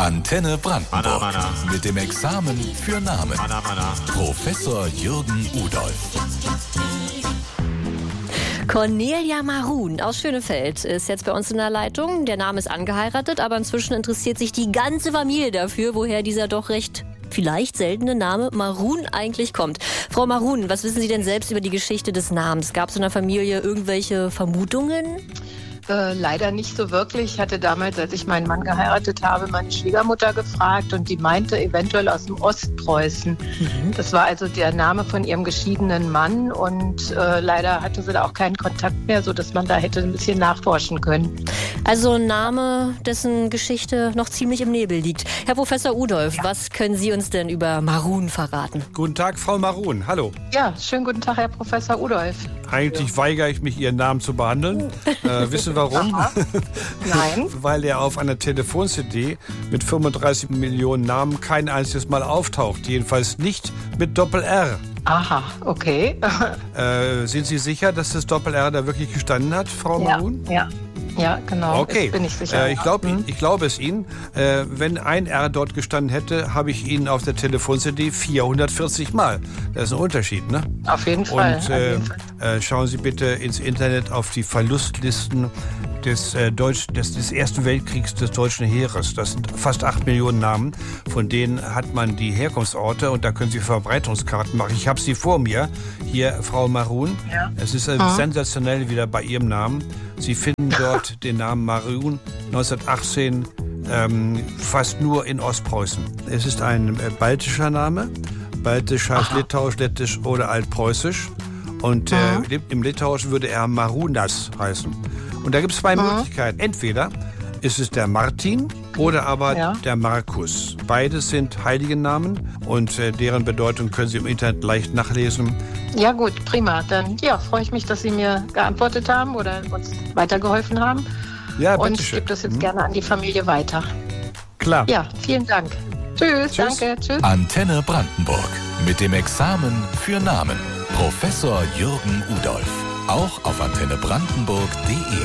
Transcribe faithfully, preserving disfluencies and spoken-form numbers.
Antenne Brandenburg. Mana, mana. Mit dem Examen für Namen. Mana, mana. Professor Jürgen Udolf. Cornelia Marun aus Schönefeld ist jetzt bei uns in der Leitung. Der Name ist angeheiratet, aber inzwischen interessiert sich die ganze Familie dafür, woher dieser doch recht vielleicht seltene Name Marun eigentlich kommt. Frau Marun, was wissen Sie denn selbst über die Geschichte des Namens? Gab es in der Familie irgendwelche Vermutungen? Äh, leider nicht so wirklich. Ich hatte damals, als ich meinen Mann geheiratet habe, meine Schwiegermutter gefragt und die meinte eventuell aus dem Ostpreußen. Mhm. Das war also der Name von ihrem geschiedenen Mann und äh, leider hatte sie da auch keinen Kontakt mehr, sodass man da hätte ein bisschen nachforschen können. Also ein Name, dessen Geschichte noch ziemlich im Nebel liegt. Herr Professor Udolf, ja. Was können Sie uns denn über Marun verraten? Guten Tag, Frau Marun. Hallo. Ja, schönen guten Tag, Herr Professor Udolf. Eigentlich ja. weigere ich mich, Ihren Namen zu behandeln. Äh, wissen Sie warum? Nein. Weil er auf einer Telefon-C D mit fünfunddreißig Millionen Namen kein einziges Mal auftaucht. Jedenfalls nicht mit Doppel-R. Aha, okay. Äh, sind Sie sicher, dass das Doppel-R da wirklich gestanden hat, Frau ja, Marun? Ja. Ja, genau. Okay, das bin ich sicher. Äh, ich glaube hm. ich glaub es Ihnen. Äh, wenn ein R dort gestanden hätte, habe ich Ihnen auf der Telefon-C D vierhundertvierzig Mal. Das ist ein Unterschied, ne? Auf jeden Fall. Und äh, äh, schauen Sie bitte ins Internet auf die Verlustlisten des, äh, Deutsch, des, des Ersten Weltkriegs des deutschen Heeres. Das sind fast acht Millionen Namen. Von denen hat man die Herkunftsorte und da können Sie Verbreitungskarten machen. Ich habe sie vor mir. Hier, Frau Marun. Ja. Es ist äh, ah. sensationell wieder bei Ihrem Namen. Sie finden dort den Namen Marun neunzehnhundertachtzehn ähm, fast nur in Ostpreußen. Es ist ein äh, baltischer Name. Baltisch heißt Aha. Litauisch, Lettisch oder Altpreußisch. Und äh, im Litauischen würde er Marunas heißen. Und da gibt es zwei Aha. Möglichkeiten. Entweder ist es der Martin oder aber ja. der Markus. Beides sind heilige Namen und äh, deren Bedeutung können Sie im Internet leicht nachlesen. Ja gut, prima. Dann ja, freue ich mich, dass Sie mir geantwortet haben oder uns weitergeholfen haben. Ja, und bitte ich schön. gebe das jetzt hm. gerne an die Familie weiter. Klar. Ja, vielen Dank. Tschüss, Tschüss. danke, tschüss. Antenne Brandenburg. Mit dem Examen für Namen. Professor Jürgen Udolf. Auch auf antenne brandenburg punkt de.